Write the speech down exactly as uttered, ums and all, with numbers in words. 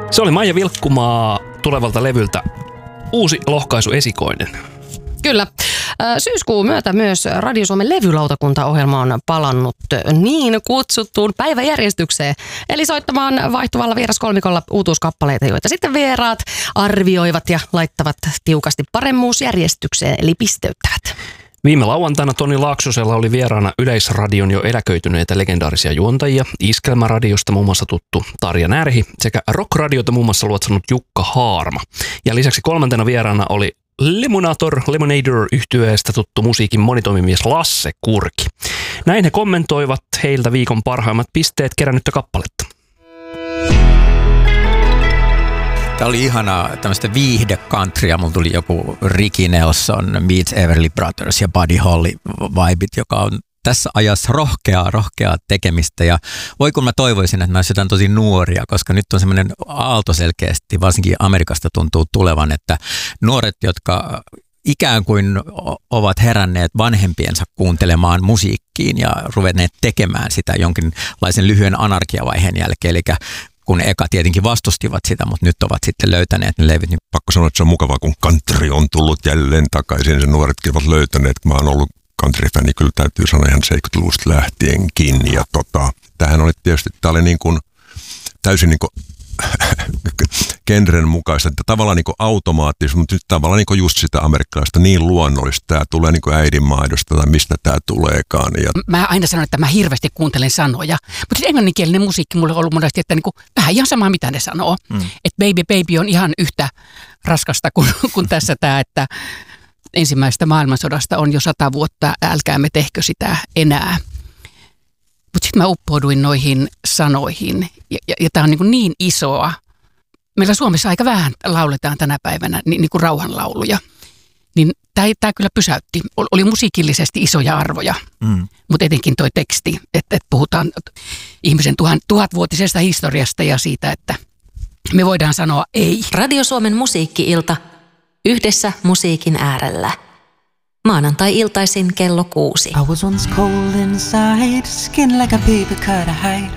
Se oli Maija Vilkkumaa tulevalta levyltä uusi lohkaisu esikoinen. Kyllä. Syyskuun myötä myös Radio Suomen levylautakuntaohjelma on palannut niin kutsuttuun päiväjärjestykseen. Eli soittamaan vaihtuvalla vieraskolmikolla uutuuskappaleita, joita sitten vieraat arvioivat ja laittavat tiukasti paremmuusjärjestykseen, eli pisteyttävät. Viime lauantaina Toni Laaksosella oli vieraana Yleisradion jo eläköityneitä legendaarisia juontajia. Iskelmäradiosta muun muassa tuttu Tarja Närhi sekä Rockradiota muun muassa luotsannut Jukka Haarma. Ja lisäksi kolmantena vieraana oli Lemonator, Lemonator -yhtyeestä tuttu musiikin monitoimimies Lasse Kurki. Näin he kommentoivat heiltä viikon parhaimmat pisteet kerännyttä kappaletta. Tämä oli ihanaa tämmöistä viihde-countrya. Mulla tuli joku Ricky Nelson, Meets Everly Brothers ja Buddy Holly vibit, joka on tässä ajassa rohkeaa, rohkeaa tekemistä. Ja voi kun mä toivoisin, että nämä olisi jotain tosi nuoria, koska nyt on semmoinen aalto selkeästi, varsinkin Amerikasta tuntuu tulevan, että nuoret, jotka ikään kuin ovat heränneet vanhempiensa kuuntelemaan musiikkiin ja ruvenneet tekemään sitä jonkinlaisen lyhyen anarkiavaiheen jälkeen, eli kun eka tietenkin vastustivat sitä, mutta nyt ovat sitten löytäneet ne levyt. Niin pakko sanoa, että se on mukavaa, kun country on tullut jälleen takaisin. Se nuoretkin ovat löytäneet. Mä oon ollut country-fäni, kyllä täytyy sanoa ihan seitsemänkymmentäluvusta lähtienkin. Ja tota, tämähän oli tietysti, tämä oli niin kuin täysin niin kuin genren mukaista, että tavallaan niin kuin automaattisesti, mutta nyt tavallaan niin kuin just sitä amerikkalaista niin luonnollista. Tämä tulee niin kuin äidinmaidosta tai mistä tämä tuleekaan. Ja mä aina sanon, että mä hirveästi kuuntelen sanoja, mutta sitten englanninkielinen musiikki mulle on ollut monesti, että niin kuin, vähän ihan sama mitä ne sanoo. Mm. Että Baby Baby on ihan yhtä raskasta kuin, kuin tässä tämä, että ensimmäisestä maailmansodasta on jo sata vuotta, älkäämme tehkö sitä enää. Mutta sitten mä uppouduin noihin sanoihin, ja, ja, ja tämä on niin, niin isoa. Meillä Suomessa aika vähän lauletaan tänä päivänä niin, niin kuin rauhanlauluja. Niin tämä kyllä pysäytti. Oli musiikillisesti isoja arvoja, mm. mutta etenkin toi teksti, että et puhutaan ihmisen tuhan, tuhatvuotisesta historiasta ja siitä, että me voidaan sanoa ei. Radio Suomen musiikki-ilta yhdessä musiikin äärellä. Maanantai-iltaisin kello kuusi. I was once cold inside, skin like a paper cut of hide.